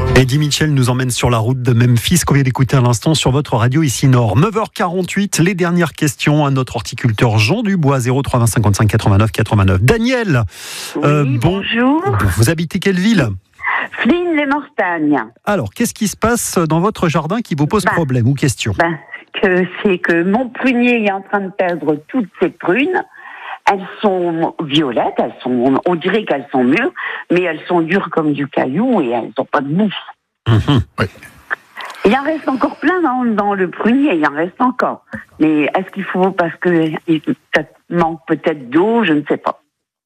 Eddie Mitchell nous emmène sur la route de Memphis, qu'on vient d'écouter à l'instant sur votre radio ici Nord. 9h48, les dernières questions à notre horticulteur Jean Dubois, 03 20 55 89 89. Daniel, bonjour. Vous habitez quelle ville ? Flins-les-Mortagnes. Alors, qu'est-ce qui se passe dans votre jardin qui vous pose problème ou question ? C'est que mon prunier est en train de perdre toutes ses prunes. Elles sont violettes, on dirait qu'elles sont mûres, mais elles sont dures comme du caillou et elles n'ont pas de bouffe. Oui. Il en reste encore plein dans le prunier, il en reste encore. Mais est-ce qu'il faut, parce que ça manque peut-être d'eau, je ne sais pas.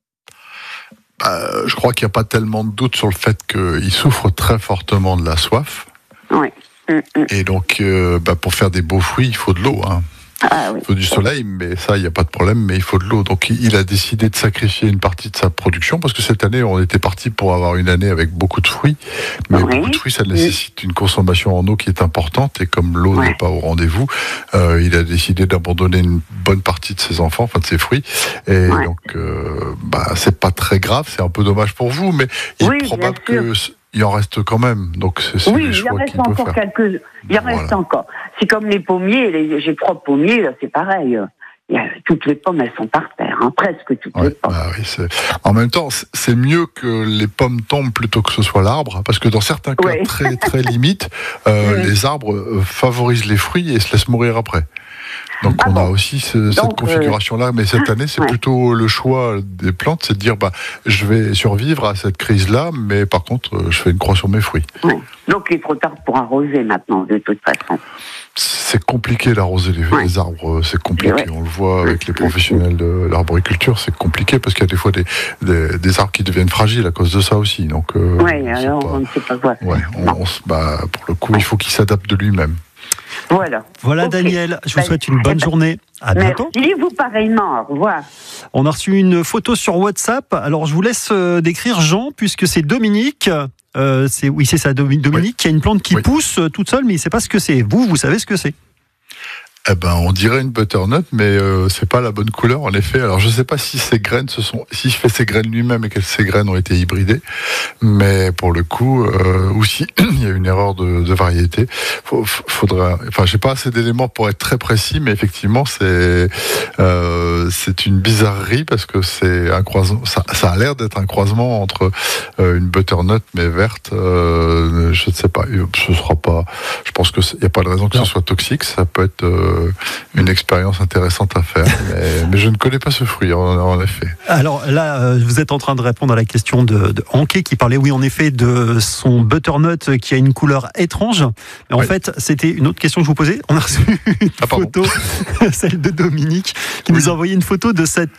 Je crois qu'il n'y a pas tellement de doute sur le fait qu'il souffre très fortement de la soif. Oui. Et donc, pour faire des beaux fruits, il faut de l'eau. Ah, oui. Il faut du soleil, mais ça, il n'y a pas de problème, mais il faut de l'eau. Donc, il a décidé de sacrifier une partie de sa production, parce que cette année, on était parti pour avoir une année avec beaucoup de fruits. Mais beaucoup de fruits, ça nécessite une consommation en eau qui est importante, et comme l'eau n'est pas au rendez-vous, il a décidé d'abandonner une bonne partie de ses enfants, enfin de ses fruits. Et donc, c'est pas très grave, c'est un peu dommage pour vous, mais il est probable qu'il en reste quand même. Donc, c'est oui, il en reste encore quelques. Il en reste encore. C'est comme les pommiers. J'ai 3 pommiers, là, c'est pareil. Toutes les pommes, elles sont par terre, presque toutes les pommes. En même temps, c'est mieux que les pommes tombent plutôt que ce soit l'arbre, parce que dans certains cas très très limites, les arbres favorisent les fruits et se laissent mourir après. Donc on a aussi cette configuration-là, mais cette année, c'est plutôt le choix des plantes, c'est de dire, je vais survivre à cette crise-là, mais par contre, je fais une croix sur mes fruits. Oui. Donc il est trop tard pour arroser maintenant, de toute façon. C'est compliqué d'arroser les arbres, c'est compliqué. On le voit avec les professionnels de l'arboriculture, c'est compliqué parce qu'il y a des fois des arbres qui deviennent fragiles à cause de ça aussi. Donc, on ne sait pas quoi faire. Pour le coup, il faut qu'il s'adapte de lui-même. Voilà, Daniel, je vous souhaite une bonne journée. À bientôt. Merci, vous pareillement, au revoir. On a reçu une photo sur WhatsApp. Alors, je vous laisse décrire Jean, puisque c'est Dominique. C'est ça, Dominique, qui a une plante qui pousse toute seule, mais il ne sait pas ce que c'est. Vous savez ce que c'est ? On dirait une butternut, mais c'est pas la bonne couleur en effet. Alors je sais pas si ces graines s'il fait ces graines lui-même et que ces graines ont été hybridées, mais pour le coup, ou si il y a une erreur de variété, faudra. Enfin, j'ai pas assez d'éléments pour être très précis, mais effectivement c'est une bizarrerie parce que c'est un croisement. Ça a l'air d'être un croisement entre une butternut mais verte. Je ne sais pas. Ce sera pas. Je pense que il y a pas de raison que ce soit toxique. Ça peut être une expérience intéressante à faire, mais je ne connais pas ce fruit en effet. Alors là, vous êtes en train de répondre à la question de Anke qui parlait, en effet, de son butternut qui a une couleur étrange. Mais en fait, c'était une autre question que je vous posais. On a reçu une photo, celle de Dominique, qui nous a envoyé une photo de cette